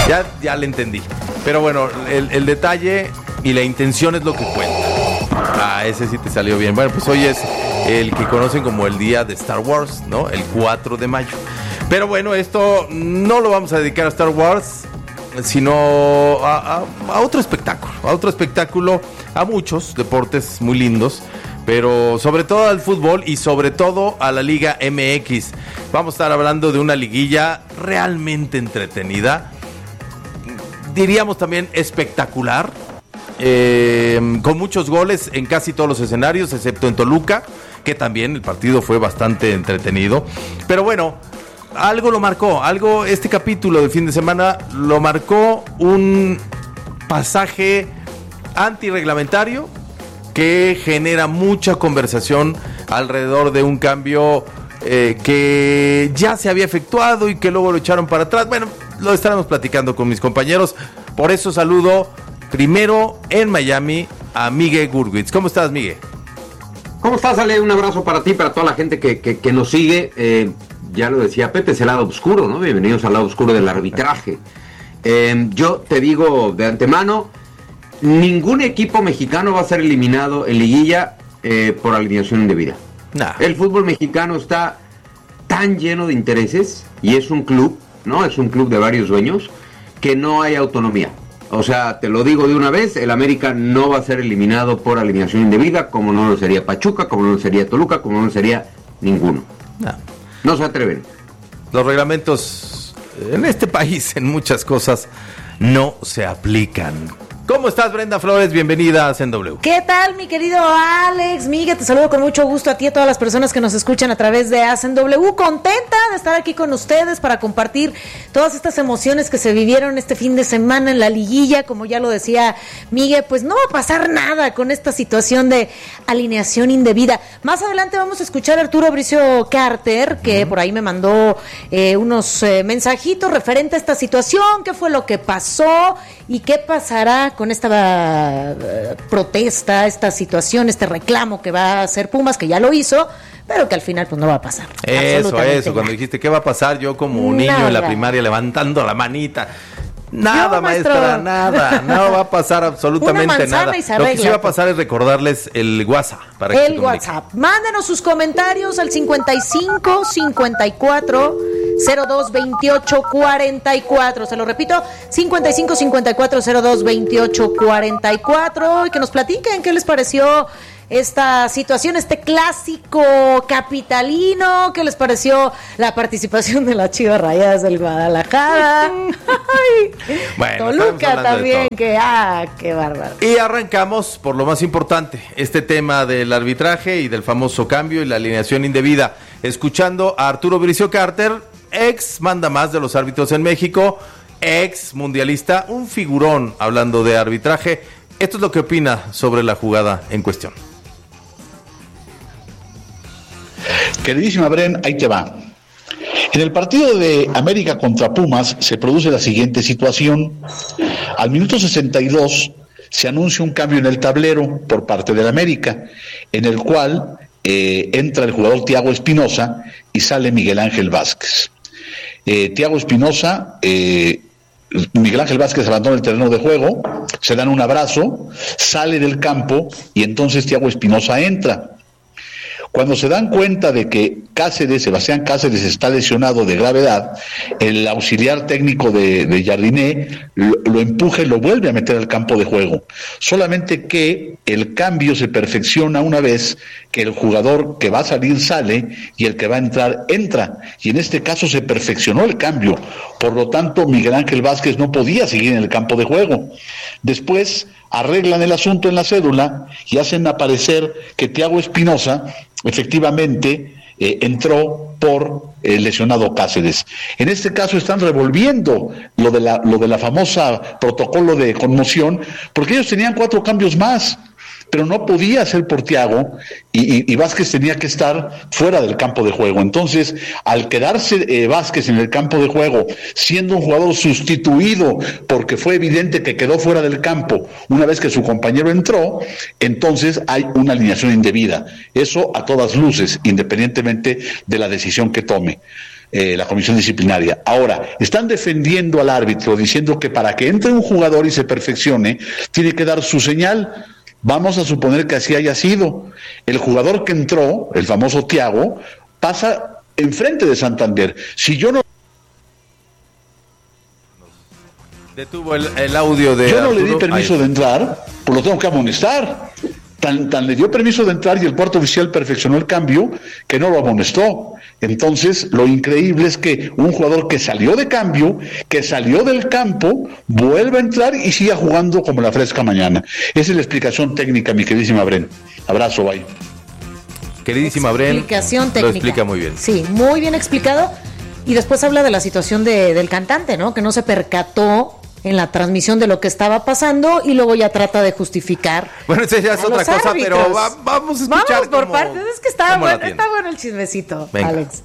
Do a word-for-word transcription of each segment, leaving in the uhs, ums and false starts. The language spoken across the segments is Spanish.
Ya, ya le entendí. Pero bueno, el, el detalle y la intención es lo que cuenta. Ah, ese sí te salió bien. Bueno, pues hoy es el que conocen como el día de Star Wars, ¿no? El cuatro de mayo. Pero bueno, esto no lo vamos a dedicar a Star Wars, sino a, a, a otro espectáculo. A otro espectáculo, a muchos deportes muy lindos, pero sobre todo al fútbol y sobre todo a la Liga M X. Vamos a estar hablando de una liguilla realmente entretenida, diríamos también espectacular, eh, con muchos goles en casi todos los escenarios, excepto en Toluca, que también el partido fue bastante entretenido. Pero bueno, algo lo marcó, algo, este capítulo de fin de semana lo marcó un pasaje antirreglamentario que genera mucha conversación alrededor de un cambio eh, que ya se había efectuado y que luego lo echaron para atrás. Bueno, lo estaremos platicando con mis compañeros. Por eso saludo primero en Miami a Miguel Gurwitz. ¿Cómo estás, Miguel? ¿Cómo estás, Ale? Un abrazo para ti, para toda la gente que, que, que nos sigue. Eh, ya lo decía Pepe, es el lado oscuro, ¿no? Bienvenidos al lado oscuro del arbitraje. Eh, yo te digo de antemano, ningún equipo mexicano va a ser eliminado en liguilla eh, por alineación indebida. Nah. El fútbol mexicano está tan lleno de intereses y es un club, ¿no? Es un club de varios dueños, que no hay autonomía. O sea, te lo digo de una vez, el América no va a ser eliminado por alineación indebida, como no lo sería Pachuca, como no lo sería Toluca, como no lo sería ninguno. No, no se atreven. Los reglamentos en este país, en muchas cosas, no se aplican. ¿Cómo estás, Brenda Flores? Bienvenida a C N W. ¿Qué tal, mi querido Alex? Miguel, te saludo con mucho gusto a ti y a todas las personas que nos escuchan a través de A C N W. Contenta de estar aquí con ustedes para compartir todas estas emociones que se vivieron este fin de semana en la liguilla. Como ya lo decía Miguel, pues no va a pasar nada con esta situación de alineación indebida. Más adelante vamos a escuchar a Arturo Bricio Carter, que uh-huh. por ahí me mandó eh, unos eh, mensajitos referente a esta situación, qué fue lo que pasó y qué pasará con esta uh, protesta, esta situación, este reclamo que va a hacer Pumas, que ya lo hizo, pero que al final pues no va a pasar. Eso, eso, cuando dijiste qué va a pasar, yo como un niño en la primaria levantando la manita. Nada, yo, maestra, nada, no va a pasar absolutamente nada. Lo que sí va a pasar es recordarles el WhatsApp. Para que el WhatsApp. Mándenos sus comentarios al cincuenta y cinco, cincuenta y cuatro, cero dos, veintiocho, cuarenta y cuatro. Se lo repito, cincuenta y cinco, cincuenta y cuatro, cero dos, veintiocho, cuarenta y cuatro. Y que nos platiquen qué les pareció esta situación, este clásico capitalino, qué les pareció la participación de las Chivas Rayadas del Guadalajara. Bueno, Toluca también, que ah, qué bárbaro. Y arrancamos por lo más importante, este tema del arbitraje y del famoso cambio y la alineación indebida, escuchando a Arturo Bricio Carter, ex mandamás de los árbitros en México, ex mundialista, un figurón hablando de arbitraje. Esto es lo que opina sobre la jugada en cuestión. Queridísima Bren, ahí te va. En el partido de América contra Pumas se produce la siguiente situación. Al minuto sesenta y dos se anuncia un cambio en el tablero por parte del América, en el cual eh, entra el jugador Thiago Espinosa y sale Miguel Ángel Vázquez. Eh, Thiago Espinosa, eh, Miguel Ángel Vázquez abandona el terreno de juego, se dan un abrazo, sale del campo y entonces Thiago Espinosa entra. Cuando se dan cuenta de que Cáceres, Sebastián Cáceres está lesionado de gravedad, el auxiliar técnico de, de Jardiné lo, lo empuja y lo vuelve a meter al campo de juego. Solamente que el cambio se perfecciona una vez que el jugador que va a salir sale y el que va a entrar entra. Y en este caso se perfeccionó el cambio. Por lo tanto, Miguel Ángel Vázquez no podía seguir en el campo de juego. Después arreglan el asunto en la cédula y hacen aparecer que Thiago Espinosa efectivamente eh, entró por el lesionado Cáceres. En este caso están revolviendo lo de la lo de la famosa protocolo de conmoción, porque ellos tenían cuatro cambios más, pero no podía ser por Thiago y, y, y Vázquez tenía que estar fuera del campo de juego. Entonces, al quedarse eh, Vázquez en el campo de juego, siendo un jugador sustituido, porque fue evidente que quedó fuera del campo una vez que su compañero entró, entonces hay una alineación indebida. Eso a todas luces, independientemente de la decisión que tome. eh, la comisión disciplinaria. Ahora, están defendiendo al árbitro diciendo que para que entre un jugador y se perfeccione, tiene que dar su señal. Vamos a suponer que así haya sido. El jugador que entró, el famoso Thiago, pasa enfrente de Santander. Si yo no detuvo el, el audio de yo no Arturo, le di permiso ahí. de entrar, pues lo tengo que amonestar. Tan, tan le dio permiso de entrar y el cuarto oficial perfeccionó el cambio que no lo amonestó. Entonces, lo increíble es que un jugador que salió de cambio, que salió del campo, vuelve a entrar y siga jugando como la fresca mañana. Esa es la explicación técnica, mi queridísima Bren. Abrazo, bye. Queridísima Bren, Explicación lo técnica. explica muy bien. Sí, muy bien explicado. Y después habla de la situación de, del cantante, ¿no? Que no se percató en la transmisión de lo que estaba pasando y luego ya trata de justificar. Bueno, esa ya es a otra los cosa, árbitros. pero va, vamos a escuchar. Vamos por cómo- partes, es que está cómo la bueno, tiene. está bueno el chismecito, Venga. Alex.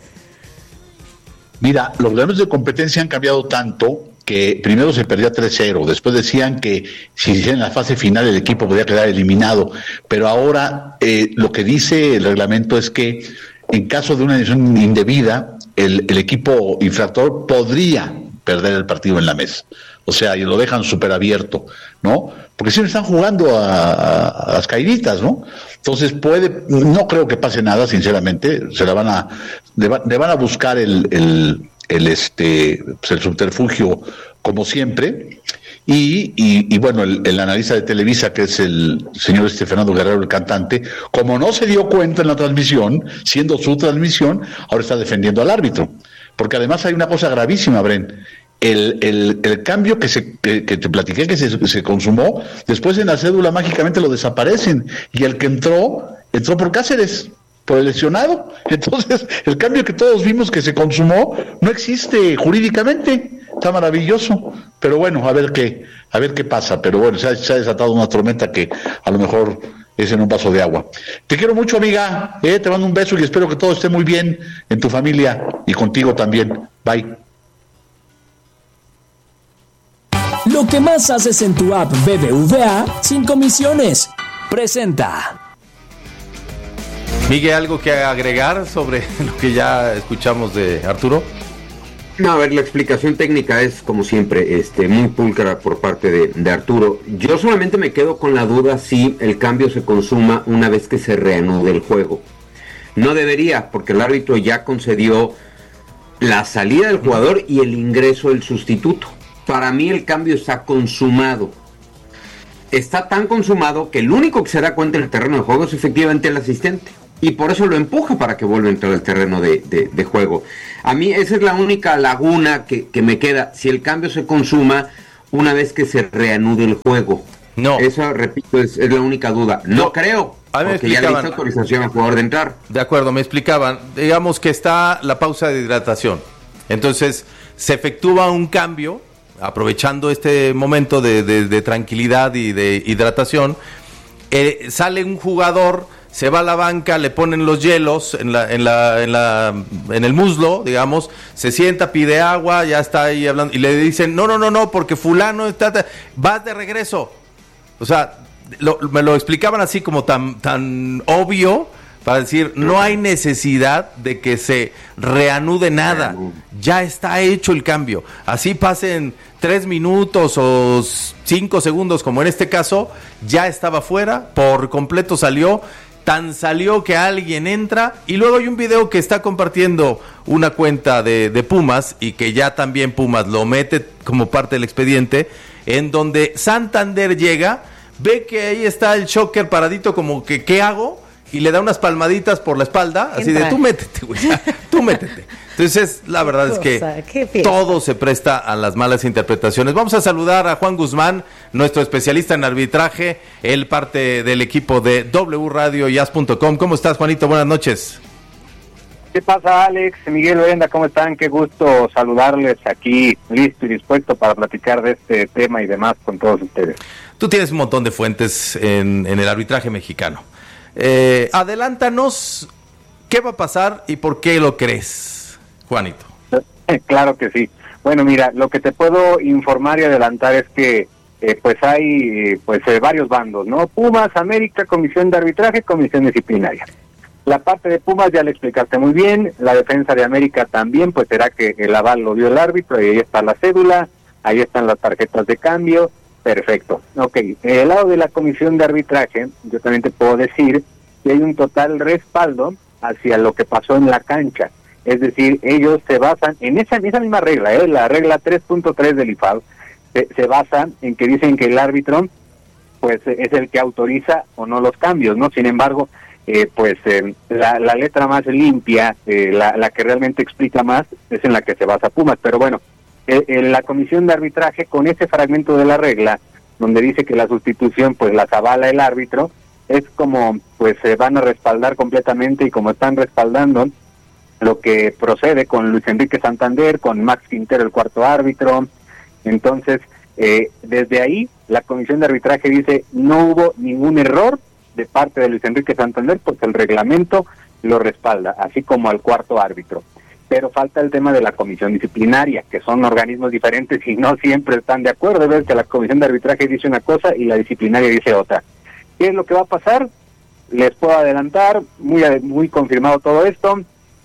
Mira, los reglamentos de competencia han cambiado tanto que primero se perdía tres cero, después decían que si en la fase final el equipo podía quedar eliminado, pero ahora eh, lo que dice el reglamento es que en caso de una decisión indebida, el, el equipo infractor podría perder el partido en la mesa. O sea, y lo dejan súper abierto, ¿no? Porque siempre están jugando a, a, a las caíditas, ¿no? Entonces puede, no creo que pase nada, sinceramente, se la van a, le, va, le van a buscar el, el, el este, pues el subterfugio como siempre, y, y, y bueno, el, el analista de Televisa, que es el señor este Fernando Guerrero, el cantante, como no se dio cuenta en la transmisión, siendo su transmisión, ahora está defendiendo al árbitro, porque además hay una cosa gravísima, Bren. El, el, el cambio que, se, que, que te platiqué que se, se consumó, después en la cédula mágicamente lo desaparecen, y el que entró, entró por Cáceres, por el lesionado. Entonces, el cambio que todos vimos que se consumó no existe jurídicamente. Está maravilloso, pero bueno, a ver qué, a ver qué pasa. Pero bueno, se ha, se ha desatado una tormenta que a lo mejor es en un vaso de agua. Te quiero mucho, amiga, eh, te mando un beso y espero que todo esté muy bien en tu familia y contigo también. Bye. Lo que más haces en tu app B B V A sin comisiones. Presenta. Miguel, ¿algo que agregar sobre lo que ya escuchamos de Arturo? No, a ver, la explicación técnica es, como siempre, este, muy pulcra por parte de, de Arturo. Yo solamente me quedo con la duda si el cambio se consuma una vez que se reanude el juego. No debería, porque el árbitro ya concedió la salida del jugador y el ingreso del sustituto. Para mí el cambio está consumado. Está tan consumado que el único que se da cuenta en el terreno de juego es efectivamente el asistente. Y por eso lo empuja para que vuelva a entrar al terreno de, de, de juego. A mí esa es la única laguna que, que me queda. Si el cambio se consuma una vez que se reanude el juego. No. Esa, repito, es, es la única duda. No, No. creo, A mí me porque ya le explicaban. hizo autorización al jugador de entrar. De acuerdo, me explicaban. Digamos que está la pausa de hidratación. Entonces, se efectúa un cambio, aprovechando este momento de, de, de tranquilidad y de hidratación. Eh, sale un jugador, se va a la banca, le ponen los hielos en la, en la, en la, en el muslo, digamos, se sienta, pide agua, ya está ahí hablando, y le dicen, no, no, no, no, porque fulano está, vas de regreso. O sea, lo, me lo explicaban así como tan, tan obvio, para decir, no hay necesidad de que se reanude nada, ya está hecho el cambio. Así pasen tres minutos o cinco segundos, como en este caso, ya estaba fuera, por completo salió, tan salió que alguien entra, y luego hay un video que está compartiendo una cuenta de, de Pumas, y que ya también Pumas lo mete como parte del expediente, en donde Santander llega, ve que ahí está el Shocker paradito como que, ¿qué hago? Y le da unas palmaditas por la espalda, así Entra. de, tú métete, güey, ya, tú métete. Entonces, la verdad es que Cosa, qué fiesta. todo se presta a las malas interpretaciones. Vamos a saludar a Juan Guzmán, nuestro especialista en arbitraje, él parte del equipo de W Radio y as punto com. ¿Cómo estás, Juanito? Buenas noches. ¿Qué pasa, Alex? Miguel Brenda, ¿cómo están? Qué gusto saludarles aquí, listo y dispuesto para platicar de este tema y demás con todos ustedes. Tú tienes un montón de fuentes en, en el arbitraje mexicano. Eh, adelántanos, ¿qué va a pasar y por qué lo crees, Juanito? Claro que sí. Bueno, mira, lo que te puedo informar y adelantar es que eh, pues hay eh, pues eh, varios bandos, ¿no? Pumas, América, Comisión de Arbitraje, Comisión Disciplinaria. La parte de Pumas ya le explicaste muy bien, la defensa de América también, pues será que el aval lo dio el árbitro, y ahí está la cédula, ahí están las tarjetas de cambio, perfecto. Ok, el lado de la comisión de arbitraje, yo también te puedo decir que hay un total respaldo hacia lo que pasó en la cancha, es decir, ellos se basan en esa, en esa misma regla, ¿eh? La regla tres punto tres del I F A B, se, se basa en que dicen que el árbitro pues es el que autoriza o no los cambios, ¿no? Sin embargo, eh, pues eh, la, la letra más limpia, eh, la, la que realmente explica más, es en la que se basa Pumas. Pero bueno, eh, en la comisión de arbitraje, con ese fragmento de la regla, donde dice que la sustitución pues las avala el árbitro, es como pues se van a respaldar completamente, y como están respaldando lo que procede con Luis Enrique Santander, con Max Quintero el cuarto árbitro. Entonces, eh, desde ahí, la comisión de arbitraje dice no hubo ningún error de parte de Luis Enrique Santander, porque el reglamento lo respalda, así como al cuarto árbitro. Pero falta el tema de la comisión disciplinaria, que son organismos diferentes y no siempre están de acuerdo. Ves que la comisión de arbitraje dice una cosa y la disciplinaria dice otra. ¿Qué es lo que va a pasar? Les puedo adelantar, muy, muy confirmado todo esto,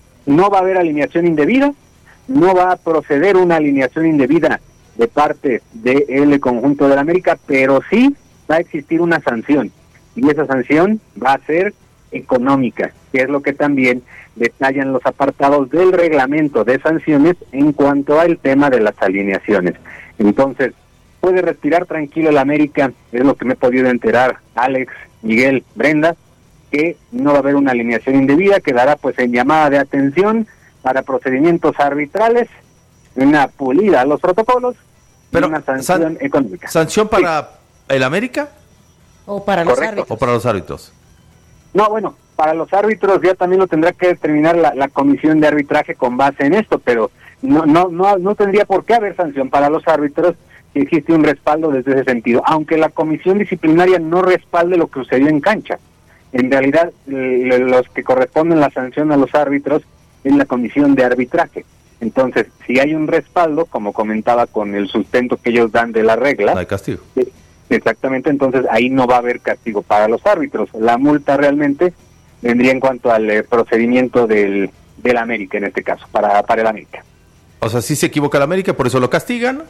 no va a haber alineación indebida, no va a proceder una alineación indebida de parte del conjunto de la América, pero sí va a existir una sanción, y esa sanción va a ser económica, que es lo que también detallan los apartados del reglamento de sanciones en cuanto al tema de las alineaciones. Entonces, puede respirar tranquilo el América, es lo que me he podido enterar, Alex, Miguel, Brenda, que no va a haber una alineación indebida, quedará pues en llamada de atención para procedimientos arbitrales, una pulida a los protocolos, pero y una sanción san, económica. ¿Sanción para sí. el América? ¿O para los Correcto. árbitros? ¿O para los árbitros? No, bueno, para los árbitros ya también lo tendrá que determinar la, la comisión de arbitraje con base en esto, pero no, no, no, no tendría por qué haber sanción para los árbitros si existe un respaldo desde ese sentido, aunque la comisión disciplinaria no respalde lo que sucedió en cancha. En realidad, eh, los que corresponden la sanción a los árbitros es la comisión de arbitraje. Entonces, si hay un respaldo, como comentaba con el sustento que ellos dan de la regla, no hay castigo. eh, exactamente, entonces ahí no va a haber castigo para los árbitros. La multa realmente vendría en cuanto al eh, procedimiento del, del América, en este caso, para, para el América. O sea, sí se equivoca el América, por eso lo castigan,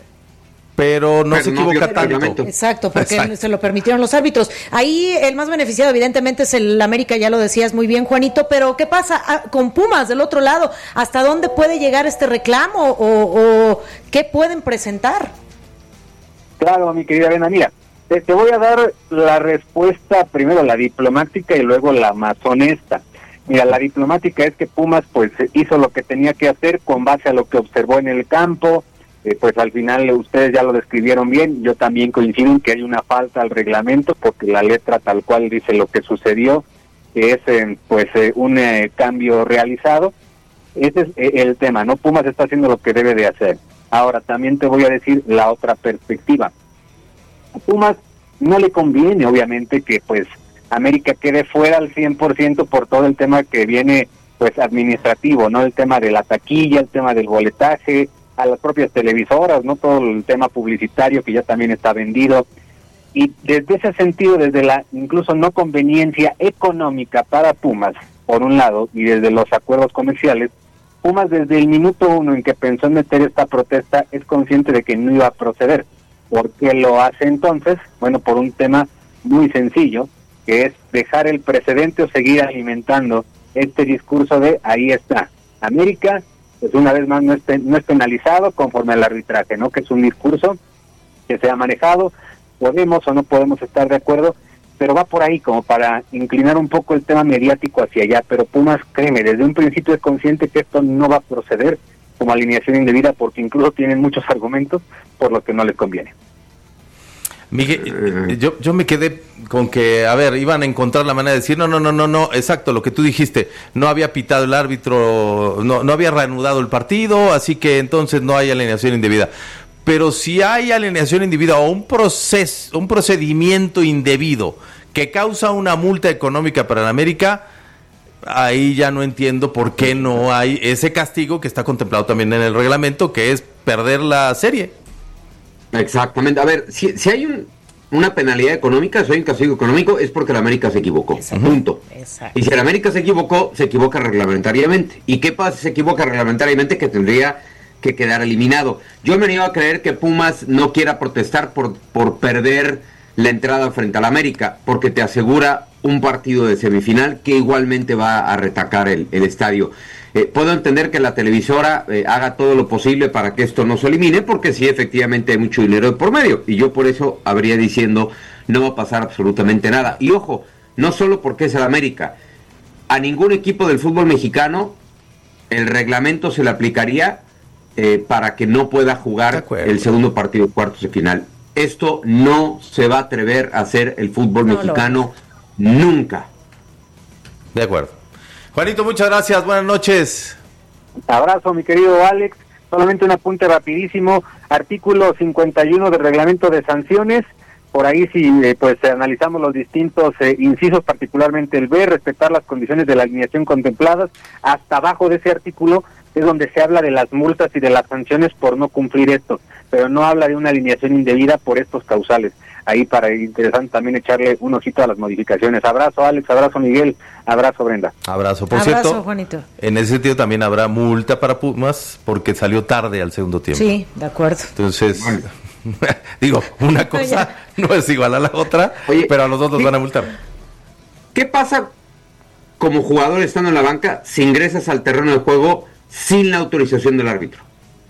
pero no Pero se no equivoca vio el tanto. reglamento. Exacto, porque Exacto. se lo permitieron los árbitros. Ahí el más beneficiado evidentemente es el América, ya lo decías muy bien, Juanito, pero ¿qué pasa ah, con Pumas del otro lado? ¿Hasta dónde puede llegar este reclamo o, o qué pueden presentar? Claro, mi querida Brenda, mira, te, te voy a dar la respuesta, primero la diplomática y luego la más honesta. Mira, la diplomática es que Pumas pues hizo lo que tenía que hacer con base a lo que observó en el campo. Eh, pues al final ustedes ya lo describieron bien, yo también coincido en que hay una falta al reglamento, porque la letra tal cual dice lo que sucedió, que es eh, pues eh, un eh, cambio realizado. Ese es eh, el tema, ¿no? Pumas está haciendo lo que debe de hacer. Ahora, también te voy a decir la otra perspectiva. A Pumas no le conviene, obviamente, que pues América quede fuera al cien por ciento por todo el tema que viene pues administrativo, ¿no? El tema de la taquilla, el tema del boletaje, a las propias televisoras, no todo el tema publicitario que ya también está vendido. Y desde ese sentido, desde la incluso no conveniencia económica para Pumas, por un lado, y desde los acuerdos comerciales, Pumas desde el minuto uno en que pensó en meter esta protesta es consciente de que no iba a proceder. ¿Por qué lo hace entonces? Bueno, por un tema muy sencillo, que es dejar el precedente o seguir alimentando este discurso de ahí está, América pues una vez más no es, no es penalizado conforme al arbitraje, ¿no? Que es un discurso que se ha manejado, podemos o no podemos estar de acuerdo, pero va por ahí como para inclinar un poco el tema mediático hacia allá. Pero Pumas, créeme, desde un principio es consciente que esto no va a proceder como alineación indebida, porque incluso tienen muchos argumentos por lo que no les conviene. Miguel, yo, yo me quedé con que, a ver, iban a encontrar la manera de decir, no, no, no, no, no, exacto, lo que tú dijiste, no había pitado el árbitro, no, no había reanudado el partido, así que entonces no hay alineación indebida. Pero si hay alineación indebida o un proceso, un procedimiento indebido que causa una multa económica para la América, ahí ya no entiendo por qué no hay ese castigo que está contemplado también en el reglamento, que es perder la serie. Exactamente. A ver, si, si hay un una penalidad económica, si hay un castigo económico, es porque el América se equivocó. Exacto. Punto. Exacto. Y si el América se equivocó, se equivoca reglamentariamente. ¿Y qué pasa si se equivoca reglamentariamente? Que tendría que quedar eliminado. Yo me niego a creer que Pumas no quiera protestar por, por perder la entrada frente al América, porque te asegura un partido de semifinal que igualmente va a retacar el, el estadio. Eh, puedo entender que la televisora eh, haga todo lo posible para que esto no se elimine, porque sí, efectivamente hay mucho dinero de por medio, y yo por eso habría diciendo no va a pasar absolutamente nada. Y ojo, no solo porque es el América, a ningún equipo del fútbol mexicano el reglamento se le aplicaría eh, para que no pueda jugar el segundo partido de cuartos de final. Esto no se va a atrever a hacer el fútbol no mexicano lo... nunca. De acuerdo. Juanito, muchas gracias, buenas noches. Abrazo, mi querido Alex. Solamente un apunte rapidísimo. Artículo cincuenta y uno del reglamento de sanciones. Por ahí si eh, pues analizamos los distintos eh, incisos, particularmente el B, respetar las condiciones de la alineación contempladas. Hasta abajo de ese artículo es donde se habla de las multas y de las sanciones por no cumplir esto, pero no habla de una alineación indebida por estos causales. Ahí para interesante también echarle un ojito a las modificaciones. Abrazo Alex, abrazo Miguel, abrazo Brenda. Abrazo, por abrazo, cierto, Juanito. En ese sentido también habrá multa para Pumas porque salió tarde al segundo tiempo. Sí, de acuerdo. Entonces, digo, una cosa no es igual a la otra. Oye, pero a los dos los van a multar. ¿Qué pasa como jugador estando en la banca si ingresas al terreno de juego sin la autorización del árbitro?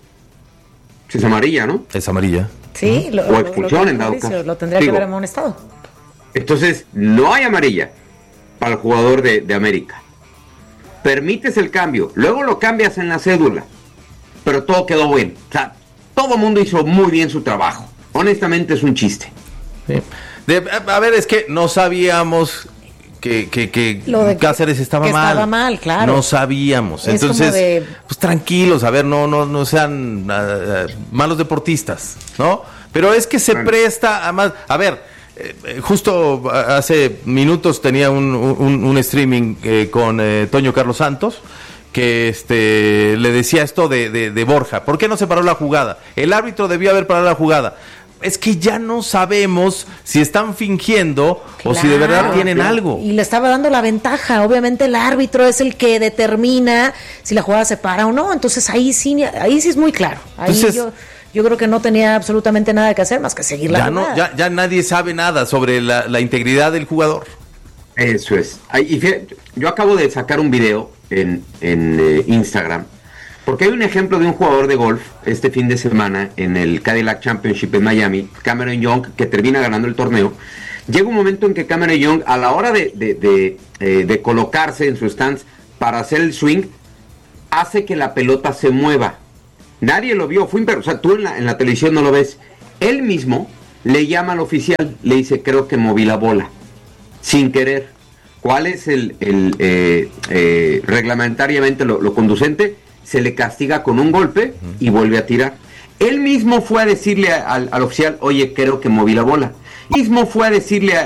Es amarilla, ¿no? Es amarilla. Sí, lo, o expulsión lo, en dado caso. Lo tendría Digo, que haber amonestado. Entonces, no hay amarilla para el jugador de, de América. Permites el cambio, luego lo cambias en la cédula, pero todo quedó bien. O sea, todo el mundo hizo muy bien su trabajo. Honestamente es un chiste. Sí. De, a ver, es que no sabíamos que, que, que Cáceres estaba que mal. Estaba mal, claro. No sabíamos. Es Entonces, de... pues tranquilos, a ver, no, no, no sean uh, uh, malos deportistas, ¿no? Pero es que se bueno. presta a más. A ver, eh, justo hace minutos tenía un, un, un streaming eh, con eh, Toño Carlos Santos, que este le decía esto de, de, de Borja. ¿Por qué no se paró la jugada? El árbitro debió haber parado la jugada. Es que ya no sabemos si están fingiendo claro, o si de verdad tienen claro. algo. Y le estaba dando la ventaja. Obviamente el árbitro es el que determina si la jugada se para o no. Entonces ahí sí, ahí sí es muy claro. Ahí Entonces, yo, yo creo que no tenía absolutamente nada que hacer más que seguir la ya jugada. No, ya, ya nadie sabe nada sobre la, la integridad del jugador. Eso es. Y fíjate, yo acabo de sacar un video en, en eh, Instagram. Porque hay un ejemplo de un jugador de golf este fin de semana en el Cadillac Championship en Miami, Cameron Young, que termina ganando el torneo. Llega un momento en que Cameron Young, a la hora de, de, de, eh, de colocarse en su stance para hacer el swing, hace que la pelota se mueva. Nadie lo vio, fue imper- o sea, tú en la, en la televisión no lo ves. Él mismo le llama al oficial, le dice, creo que moví la bola, sin querer. ¿Cuál es el, el eh, eh, reglamentariamente lo, lo conducente? Se le castiga con un golpe y vuelve a tirar. Él mismo fue a decirle al, al oficial, oye, creo que moví la bola. Mismo fue a decirle a,